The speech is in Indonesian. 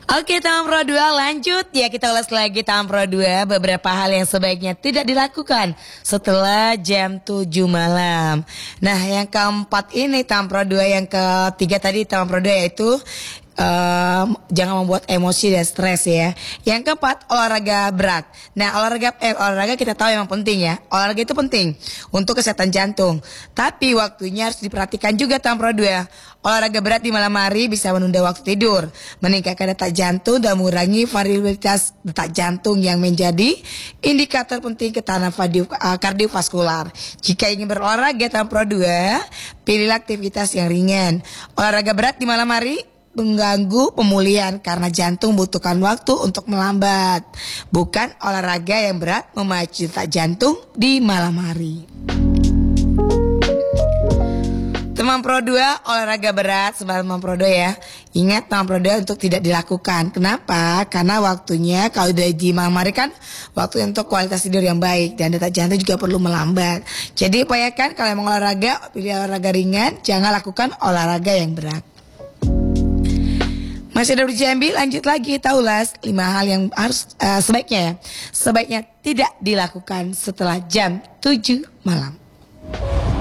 Oke, Taman Pro 2 lanjut ya, kita ulas lagi Taman Pro 2 beberapa hal yang sebaiknya tidak dilakukan setelah jam 7 malam. Nah, yang keempat ini Taman Pro 2, yang ketiga tadi Taman Pro 2 yaitu jangan membuat emosi dan stres ya. Yang keempat, olahraga berat. Nah, olahraga kita tahu memang penting ya. Olahraga itu penting untuk kesehatan jantung. Tapi waktunya harus diperhatikan juga Taman Pro 2. Olahraga berat di malam hari bisa menunda waktu tidur, meningkatkan detak jantung dan mengurangi variabilitas detak jantung yang menjadi indikator penting ketahanan kardiovaskular. Jika ingin berolahraga Taman Pro 2, pilihlah aktivitas yang ringan. Olahraga berat di malam hari mengganggu pemulihan karena jantung membutuhkan waktu untuk melambat. Bukan olahraga yang berat memacu detak jantung di malam hari. Taman Pro 2 olahraga berat sebelum Taman Pro 2 ya. Ingat, Taman Pro 2 untuk tidak dilakukan. Kenapa? Karena waktunya kalau di malam hari kan waktu untuk kualitas tidur yang baik dan detak jantung juga perlu melambat. Jadi upayakan kalau memang olahraga, pilih olahraga ringan, jangan lakukan olahraga yang berat. Masih ada di Jambi, lanjut lagi kita ulas 5 hal yang harus sebaiknya tidak dilakukan setelah jam 7 malam.